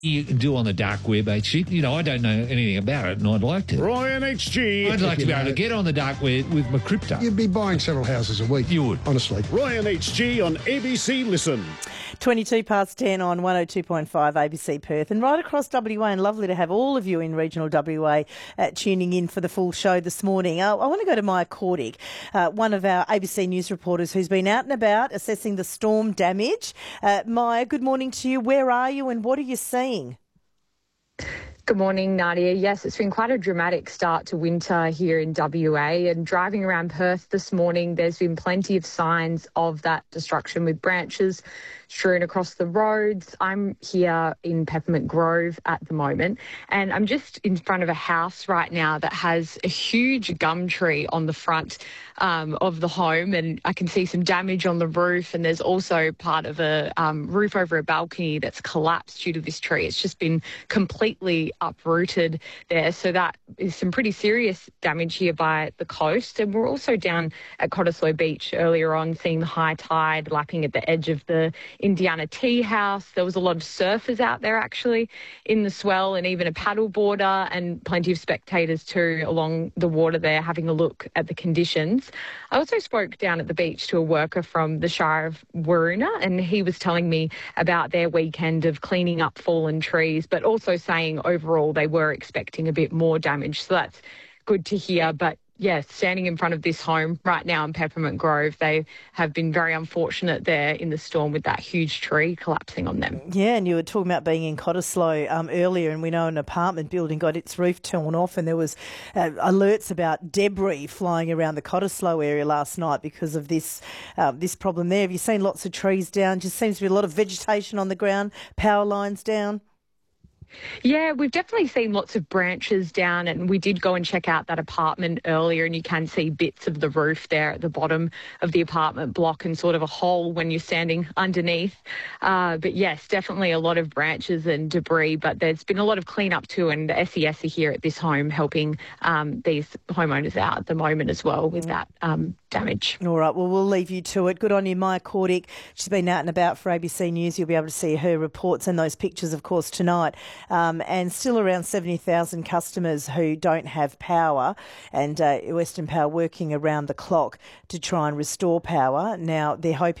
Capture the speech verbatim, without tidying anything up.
You can do on the dark web, actually. You know, I don't know anything about it, and I'd like to. Ryan H G. I'd like to be able to get on the dark web with my crypto. You'd be buying several houses a week. You would. Honestly. Ryan H G on A B C Listen. twenty-two past ten on one oh two point five A B C Perth and right across W A, and lovely to have all of you in regional W A uh, tuning in for the full show this morning. Uh, I want to go to Maya Cordick, uh, one of our A B C News reporters who's been out and about assessing the storm damage. Uh, Maya, good morning to you. Where are you and what are you seeing? Good morning, Nadia. Yes, it's been quite a dramatic start to winter here in W A, and driving around Perth this morning, there's been plenty of signs of that destruction with branches strewn across the roads. I'm here in Peppermint Grove at the moment, and I'm just in front of a house right now that has a huge gum tree on the front um, of the home, and I can see some damage on the roof, and there's also part of a um, roof over a balcony that's collapsed due to this tree. It's just been completely uprooted there, so that is some pretty serious damage here by the coast. And we're also down at Cottesloe Beach earlier on, seeing the high tide lapping at the edge of the Indiana Tea House. There was a lot of surfers out there actually in the swell, and even a paddle boarder, and plenty of spectators too along the water there having a look at the conditions. I also spoke down at the beach to a worker from the Shire of Waroona, and he was telling me about their weekend of cleaning up fallen trees, but also saying overall they were expecting a bit more damage. So that's good to hear. But yes, standing in front of this home right now in Peppermint Grove, they have been very unfortunate there in the storm with that huge tree collapsing on them. Yeah, and you were talking about being in Cottesloe um, earlier, and we know an apartment building got its roof torn off, and there was uh, alerts about debris flying around the Cottesloe area last night because of this uh, this problem there. Have you seen lots of trees down? Just seems to be a lot of vegetation on the ground, power lines down. Yeah, we've definitely seen lots of branches down, and we did go and check out that apartment earlier, and you can see bits of the roof there at the bottom of the apartment block and sort of a hole when you're standing underneath. Uh, but yes, definitely a lot of branches and debris, but there's been a lot of clean-up too, and the S E S are here at this home helping um, these homeowners out at the moment as well with that um, damage. All right, well, we'll leave you to it. Good on you, Maya Cordick. She's been out and about for A B C News. You'll be able to see her reports and those pictures, of course, tonight. Um, and still around seventy thousand customers who don't have power, and uh, Western Power working around the clock to try and restore power. Now, they're hoping